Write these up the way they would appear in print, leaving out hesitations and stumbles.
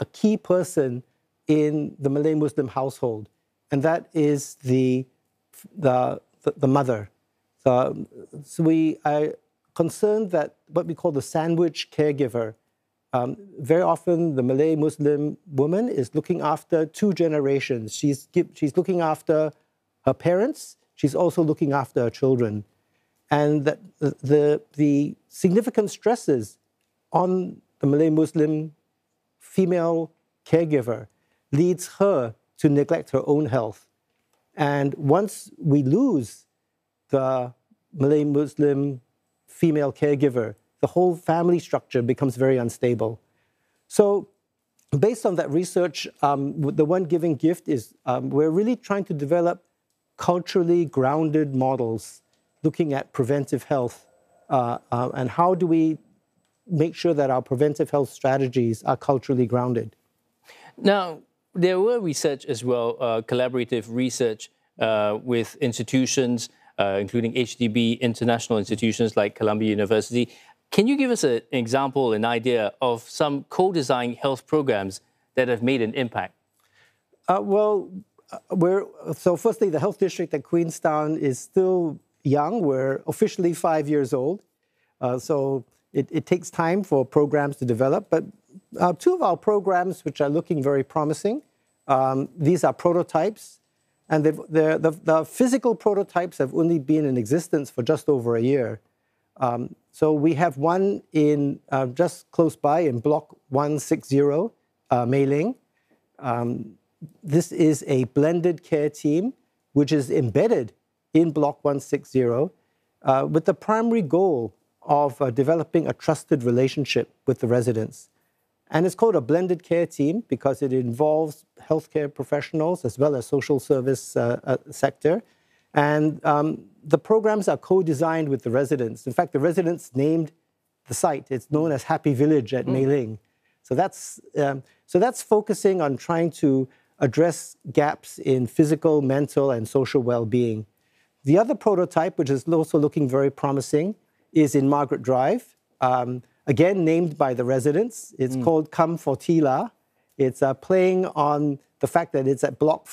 a key person in the Malay Muslim household, and that is the mother. So we are concerned that what we call the sandwich caregiver, very often the Malay Muslim woman is looking after two generations. She's looking after her parents. She's also looking after her children. And that the significant stresses on the Malay Muslim female caregiver leads her to neglect her own health. And once we lose the Malay Muslim female caregiver, the whole family structure becomes very unstable. So based on that research, the One Giving Gift is we're really trying to develop culturally grounded models looking at preventive health and how do we make sure that our preventive health strategies are culturally grounded. Now, there were research as well, collaborative research with institutions, including HDB, international institutions like Columbia University. Can you give us an example, an idea of some co-designed health programs that have made an impact? So firstly, the Health District at Queenstown is still young. We're officially 5 years old. So it takes time for programs to develop. But two of our programs, which are looking very promising, these are prototypes. And the physical prototypes have only been in existence for just over a year. So we have one in just close by in Block 160, Mei Ling. This is a blended care team, which is embedded in Block 160 with the primary goal of developing a trusted relationship with the residents. And it's called a blended care team because it involves healthcare professionals as well as social service sector. And the programs are co-designed with the residents. In fact, the residents named the site. It's known as Happy Village at Mei Ling. So that's focusing on trying to address gaps in physical, mental, and social well-being. The other prototype, which is also looking very promising, is in Margaret Drive. Again, named by the residents. It's called Come for Tila. It's playing on the fact that it's at Block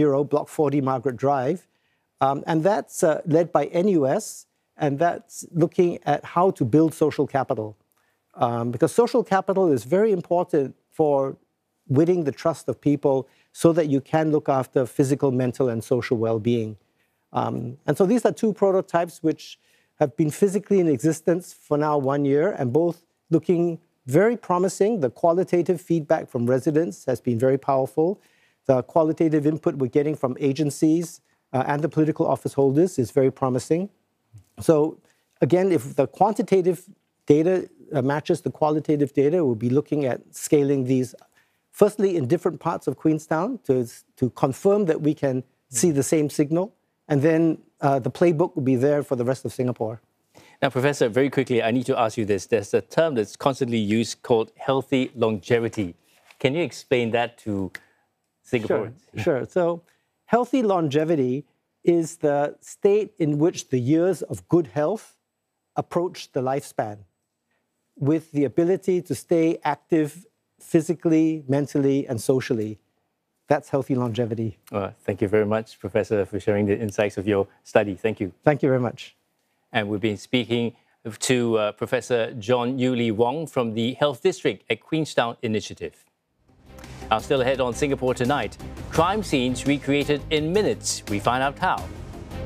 40 Margaret Drive. And that's led by NUS, and that's looking at how to build social capital. Because social capital is very important for winning the trust of people so that you can look after physical, mental, and social well-being. And so these are two prototypes which have been physically in existence for now 1 year, and both looking very promising. The qualitative feedback from residents has been very powerful. The qualitative input we're getting from agencies and the political office holders is very promising. So again, if the quantitative data matches the qualitative data, we'll be looking at scaling these, firstly in different parts of Queenstown to confirm that we can see the same signal, and then the playbook will be there for the rest of Singapore. Now, Professor, very quickly, I need to ask you this. There's a term that's constantly used called healthy longevity. Can you explain that to Singaporeans? Sure. So healthy longevity is the state in which the years of good health approach the lifespan, with the ability to stay active physically, mentally, and socially. That's healthy longevity. Thank you very much, Professor, for sharing the insights of your study. Thank you. Thank you very much. And we've been speaking to Professor John Yew Lee Wong from the Health District at Queenstown Initiative. Now, still ahead on Singapore Tonight, crime scenes recreated in minutes. We find out how.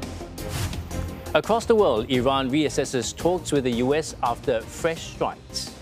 Across the world, Iran reassesses talks with the US after fresh strikes.